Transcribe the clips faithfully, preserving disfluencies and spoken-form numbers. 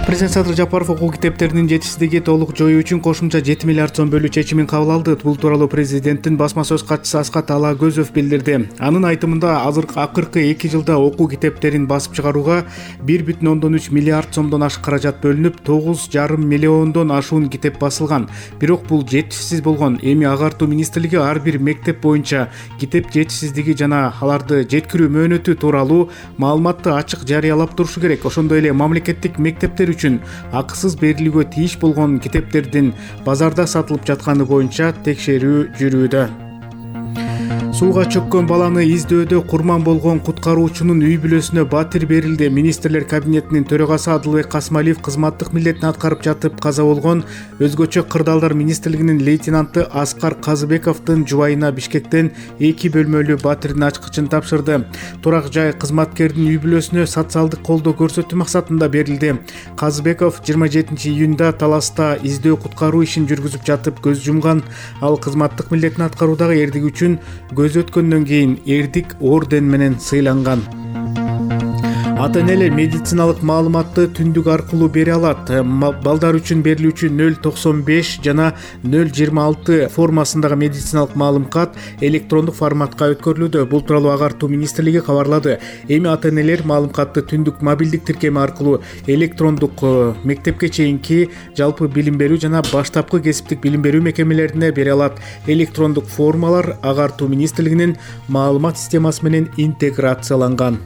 Президент Садыр Жапаров окуу китептеринин жетишсиздиги толук жоюу үчүн кошумча жети миллиард сом бөлүү чечимин кабыл алды. Бул тууралуу президенттин басма сөз катчысы Аскат Алагөзов билдирди. Анын айтымында азыркы акыркы эки жылда окуу китептерин басып чыгарууга бир бүтүн ондон үч миллиард сомдон ашык каражат бөлүнүп, тогуз жарым миллиондон ашуун китеп басылган. Бирок бул жетишсиз болгон. Эми Агартуу министрлиги ар бир мектеп боюнча китеп жетишсиздиги жана аларды жеткирүү мөөнөтү тууралуу маалыматты ачык жарыялап турушу керек. Ошондой эле мамлекеттик мектептер үчүн акысыз берилүүгө тийиш болгон китептердин базарда сатылып жатканы боюнча текшерүү жүрүүдө. Сууга чөккөн баланы издөөдө курман болгон куткаруучунун үй бүлөсүнө батир берилди. Министрлер кабинетинин төрагасы Адылбек Касмалиев кызматтык милдетин аткарып жатып каза болгон өзгөчө кырдаалдар министрлигинин лейтенанты Аскар Казыбековдун жубайына Бишкектен эки бөлмөлүү батирдин ачкычын тапшырды. Турак жай кызматкердин үй бүлөсүнө социалдык колдоо көрсөтүү максатында берилди. Казыбеков жыйырма жетинчи июнда Таласта издөө куткаруу ишин жүргүзүп жатып көз жумган. Ал кызматтык милдетин аткаруудагы эрдиги үчүн көз өткөндөн кийин эрдик орден менен сыйланган. Ата-энелер медициналык маалыматты түндүк аркылуу бере алат. Балдар үчүн берилүүчү нөл токсон беш жана нөл жыйырма алты формасындагы медициналык маалымат электрондук форматка өткөрүлүүдө. Бул тууралуу Агартуу министрлиги кабарлады. Эми ата-энелер маалыматты түндүк мобилдик тиркеми аркылуу электрондук мектепке чейинки жалпы билим берүү жана баштапкы кесиптик билим берүү мекемелерине бере алат. Электрондук формалар Агартуу министрлигинин маалымат системасы менен интеграцияланган.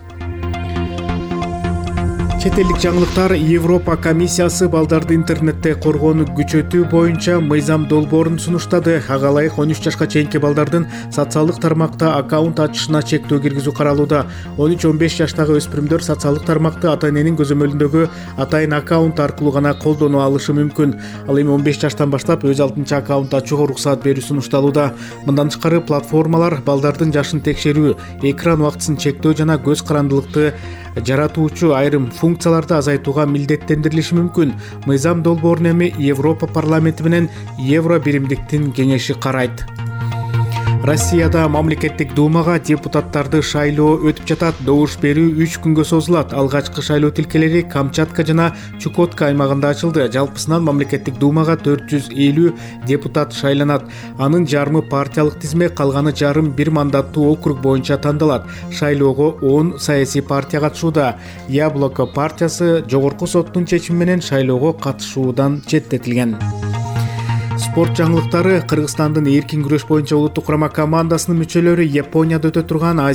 Чет элдик жаңылыктар. Европа комиссиясы балдарды интернетте коргоону күчөтүү боюнча мыйзам долбоорун сунуштады. Ага ылайык он үч жашка чейинки балдардын социалдык тармакта аккаунт ачышына чектөө киргизүү каралууда. он үч он беш жаштагы өспүрүмдөр социалдык тармакты ата-эненин көзөмөлүндөгү атайын аккаунт аркылуу гана колдоно алышы мүмкүн. Ал эми он беш жаштан баштап өз алдынча аккаунт ачууга уруксаат берүү сунушталууда. Мындан тышкары платформалар балдардын жашын текшерүү, экран убактысын чектөө жана көз карандылыкты жаратуучу айрым функцияларды азайтууга милдеттендирилиши мүмкүн. Мыйзам долбоорун эми Европа парламенти менен Евро биримдиктин кеңеши карайт. Россияда мамлекеттик думага депутаттарды шайлоо өтүп жатат. Добуш берүү үч күнгө созулат. Алгачкы шайлоо тилкелери Камчатка жана Чукотка аймагында ачылды. Жалпысынан мамлекеттик думага төрт жүз элүү депутат шайланат. Анын жарымы партиялык тизме, калганы жарым бир мандаттуу округ боюнча тандалат. Шайлоого он саясий партия катышууда. Яблоко партиясы жогорку соттун чечими менен шайлоого катышуудан четтетилген. Спорт жаңылыктары. Кыргызстандын эркин күрөш боюнча улуттук курама командасынын мүчөлөрү Японияда өтө турган